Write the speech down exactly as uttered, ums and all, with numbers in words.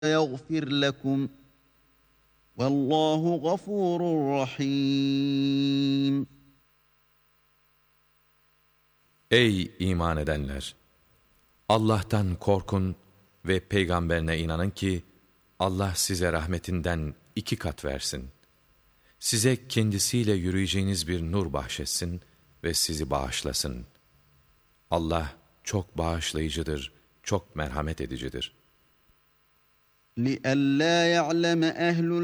يغفر لكم والله غفور رحيم. Ey iman edenler! Allah'tan korkun ve peygamberine inanın ki Allah size rahmetinden iki kat versin. Size kendisiyle yürüyeceğiniz bir nur bahşetsin ve sizi bağışlasın. Allah çok bağışlayıcıdır, çok merhamet edicidir. لِأَلَّا يَعْلَمَ أَهْلُ